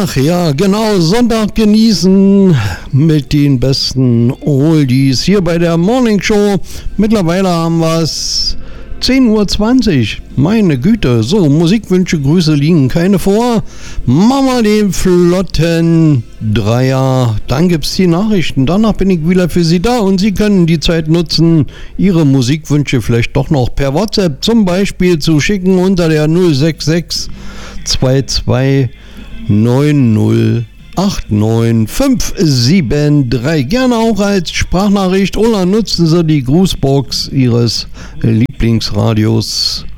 Ach ja, genau, Sonntag genießen mit den besten Oldies hier bei der Morning Show. Mittlerweile haben wir es 10:20 Uhr. Meine Güte, so, Musikwünsche, Grüße liegen keine vor. Machen wir den flotten Dreier. Dann gibt's die Nachrichten. Danach bin ich wieder für Sie da und Sie können die Zeit nutzen, Ihre Musikwünsche vielleicht doch noch per WhatsApp zum Beispiel zu schicken unter der 066 22 9089573. Gerne auch als Sprachnachricht oder nutzen Sie die Grußbox Ihres Lieblingsradios